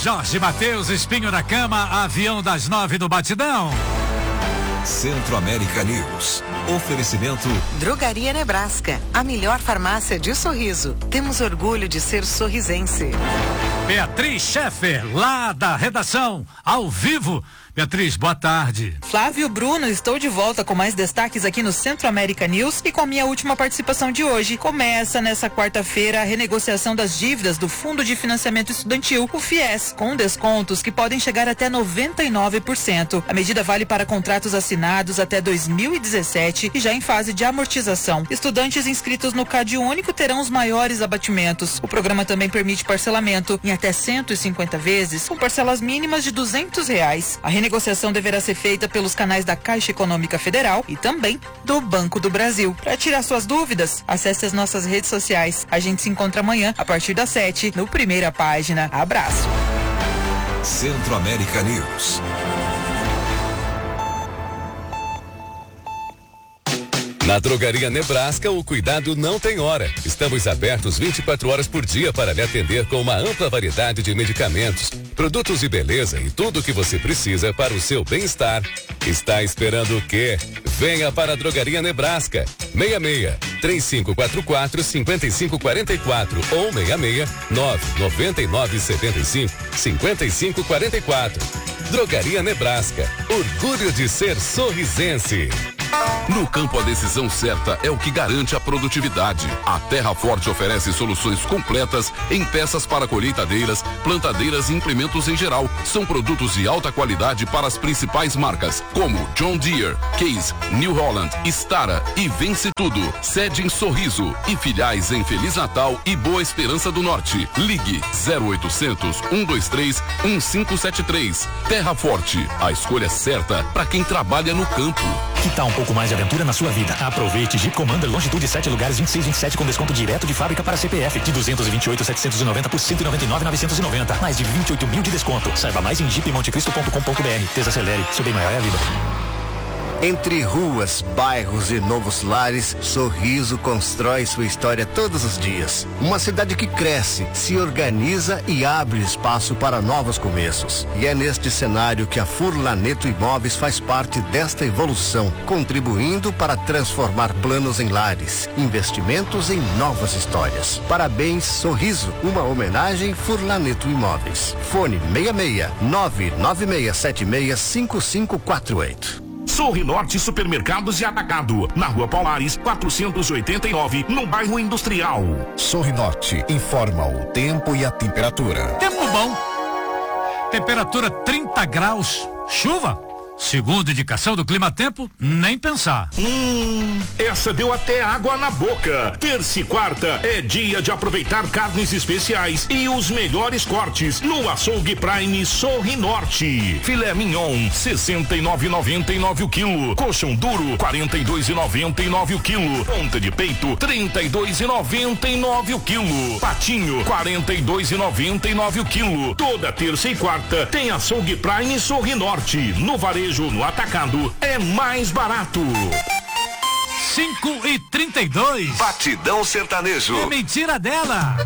Jorge Mateus, Espinho na Cama, avião das 9 do Batidão. Centro-América News. Oferecimento Drogaria Nebraska, a melhor farmácia de Sorriso. Temos orgulho de ser sorrisense. Beatriz Scheffer, lá da redação, ao vivo. Beatriz, boa tarde. Flávio Bruno, estou de volta com mais destaques aqui no Centro-América News e com a minha última participação de hoje. Começa nessa quarta-feira a renegociação das dívidas do Fundo de Financiamento Estudantil, o FIES, com descontos que podem chegar até 99%. A medida vale para contratos assinados até 2017 e já em fase de amortização. Estudantes inscritos no Cade Único terão os maiores abatimentos. O programa também permite parcelamento em até 150 vezes, com parcelas mínimas de R$200. A renegociação deverá ser feita pelos canais da Caixa Econômica Federal e também do Banco do Brasil. Para tirar suas dúvidas, acesse as nossas redes sociais. A gente se encontra amanhã, a partir das 7, no Primeira Página. Abraço. Centro-América News. Na Drogaria Nebraska, o cuidado não tem hora. Estamos abertos 24 horas por dia para lhe atender com uma ampla variedade de medicamentos, produtos de beleza e tudo o que você precisa para o seu bem-estar. Está esperando o quê? Venha para a Drogaria Nebraska. 66-3544-5544 ou 66-99975-5544. Drogaria Nebraska. Orgulho de ser sorrisense. No campo, a decisão certa é o que garante a produtividade. A Terra Forte oferece soluções completas em peças para colheitadeiras, plantadeiras e implementos em geral. São produtos de alta qualidade para as principais marcas, como John Deere, Case, New Holland, Stara e Vence Tudo. Sede em Sorriso e filiais em Feliz Natal e Boa Esperança do Norte. Ligue 0800-123-1573. Terra Forte, a escolha certa para quem trabalha no campo. Que tal um pouco mais de aventura na sua vida? Aproveite Jeep Commander Longitude 7 lugares 2627 com desconto direto de fábrica para CPF de 228.790 por 199.990. Mais de 28 mil de desconto. Saiba mais em jeepmontecristo.com.br. Desacelere, seu bem maior é a vida. Entre ruas, bairros e novos lares, Sorriso constrói sua história todos os dias. Uma cidade que cresce, se organiza e abre espaço para novos começos. E é neste cenário que a Furlaneto Imóveis faz parte desta evolução, contribuindo para transformar planos em lares, investimentos em novas histórias. Parabéns, Sorriso, uma homenagem Furlaneto Imóveis. Fone 66-996765548. Sorri Norte Supermercados e Atacado, na Rua Paulares, 489, no bairro Industrial. Sorri Norte informa o tempo e a temperatura. Tempo bom. Temperatura 30 graus. Chuva. Segundo indicação do Clima Tempo, nem pensar. Essa deu até água na boca. Terça e quarta é dia de aproveitar carnes especiais e os melhores cortes no Açougue Prime Sorri Norte. Filé mignon, 69,99 o quilo. Coxão duro, 42,99 o quilo. Ponta de peito, 32,99 o quilo. Patinho, 42,99 o quilo. Toda terça e quarta tem Açougue Prime Sorri Norte. No varejo, no atacado, é mais barato. 5:32. Batidão Sertanejo. É mentira dela.